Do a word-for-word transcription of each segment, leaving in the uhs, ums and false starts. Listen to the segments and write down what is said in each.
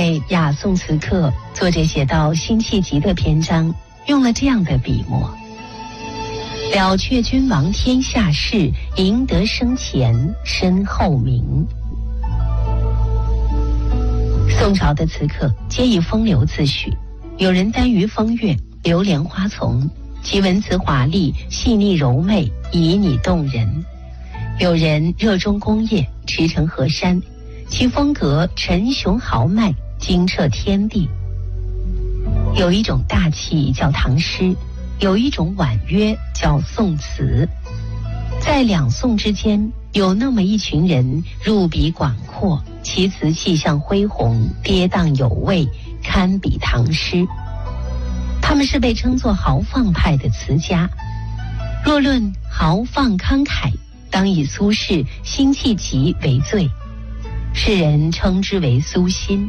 在《雅颂词刻》，作者写到辛弃疾的篇章，用了这样的笔墨：了却君王天下事，赢得生前身后名。宋朝的词客皆以风流自诩，有人耽于风月，流连花丛，其文辞华丽，细腻柔媚，旖旎动人；有人热衷工业，驰骋河山，其风格沉雄豪迈，惊彻天地。有一种大气叫唐诗，有一种婉约叫宋词。在两宋之间，有那么一群人，入笔广阔，其词气象恢宏，跌宕有味，堪比唐诗。他们是被称作豪放派的词家。若论豪放慷慨，当以苏轼、辛弃疾为最，世人称之为苏辛。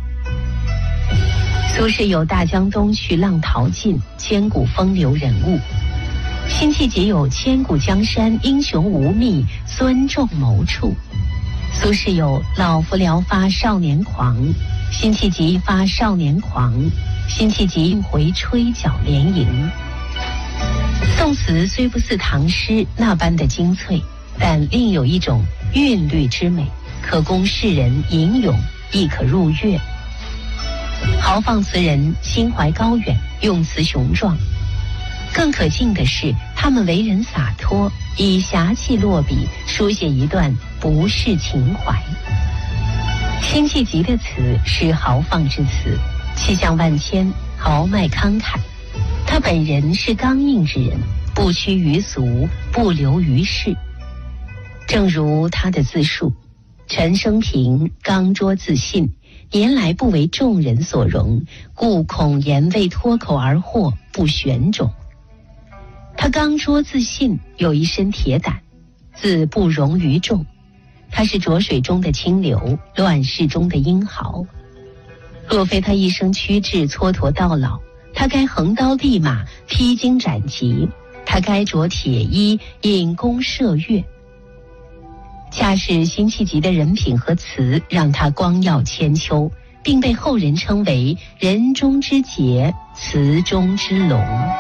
苏轼有大江东去，浪淘尽，千古风流人物；辛弃疾有千古江山，英雄无觅，尊重谋处。苏轼有老夫聊发少年狂，辛弃疾发少年狂，辛弃疾回吹角连营。宋词虽不似唐诗那般的精粹，但另有一种韵律之美，可供世人吟咏，亦可入乐。豪放词人心怀高远，用词雄壮。更可敬的是，他们为人洒脱，以侠气落笔，书写一段不世情怀。辛弃疾的词是豪放之词，气象万千，豪迈慷慨。他本人是刚硬之人，不屈于俗，不流于世。正如他的自述：陈生平刚拙自信，年来不为众人所容，故恐言未脱口而获，不选种。他刚拙自信，有一身铁胆，自不容于众。他是浊水中的清流，乱世中的英豪。若非他一生屈志，蹉跎到老，他该横刀立马，披荆斩棘，他该着铁衣，引弓射月。恰是辛弃疾的人品和词，让他光耀千秋，并被后人称为人中之杰，词中之龙。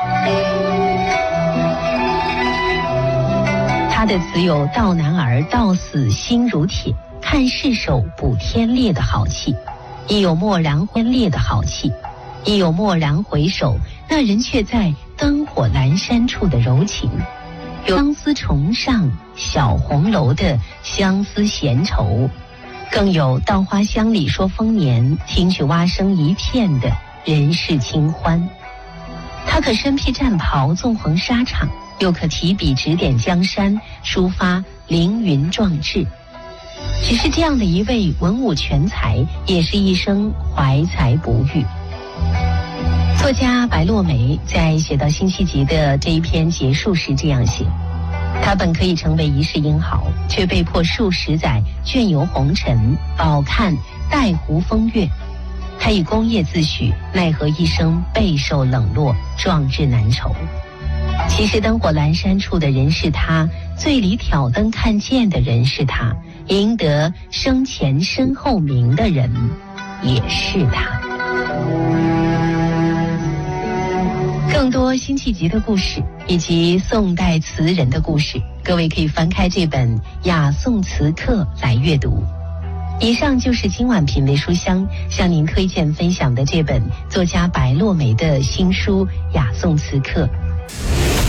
他的词有道男儿到死心如铁，看世手补天裂的豪气，亦有蓦然昏裂的豪气，亦有蓦然回首，那人却在灯火阑珊处的柔情，有相思重上小红楼的相思闲愁，更有稻花香里说丰年，听取蛙声一片的人世清欢。他可身披战袍纵横沙场，又可提笔指点江山，抒发凌云壮志。只是这样的一位文武全才，也是一生怀才不遇。作家白落梅在写到辛弃疾的这一篇结束时这样写：他本可以成为一世英豪，却被迫数十载倦游红尘，饱看带湖风月。他以功业自诩，奈何一生备受冷落，壮志难酬。其实灯火阑珊处的人是他，醉里挑灯看剑的人是他，赢得生前身后名的人也是他。更多辛弃疾的故事以及宋代词人的故事，各位可以翻开这本《雅颂词刻》来阅读。以上就是今晚品味书香向您推荐分享的这本作家白落梅的新书《雅颂词刻》。